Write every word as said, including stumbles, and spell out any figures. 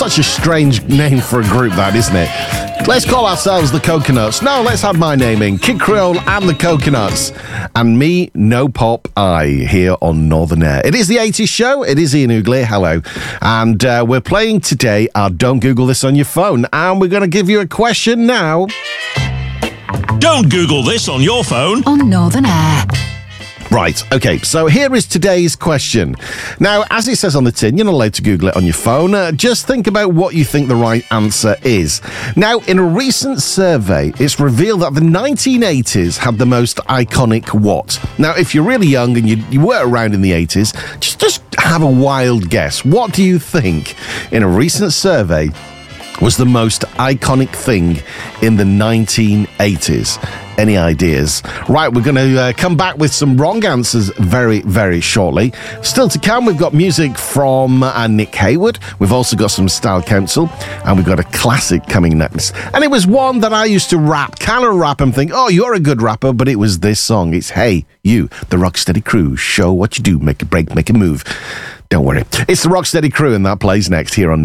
such a strange name for a group, that, isn't it? Let's call ourselves the Coconuts. No, let's have my name in. Kid Creole and the Coconuts. And me, No Pop I, here on Northern Air. It is the eighties show. It is Ian Ugly. Hello. And uh, we're playing today our Don't Google This on Your Phone. And we're going to give you a question now. Don't Google this on your phone. On Northern Air. Right, okay, so here is today's question. Now, as it says on the tin, you're not allowed to Google it on your phone. Uh, just think about what you think the right answer is. Now, in a recent survey, it's revealed that the nineteen eighties had the most iconic what? Now, if you're really young and you, you were around in the eighties, just, just have a wild guess. What do you think, in a recent survey, was the most iconic thing in the nineteen eighties? Any ideas? Right, we're going to uh, come back with some wrong answers very, very shortly. Still to come, we've got music from uh, Nick Hayward. We've also got some Style Council, and we've got a classic coming next. And it was one that I used to rap, kind of rap and think, oh, you're a good rapper, but it was this song. It's Hey, You, the Rocksteady Crew. Show what you do, make a break, make a move. Don't worry. It's the Rocksteady Crew, and that plays next here on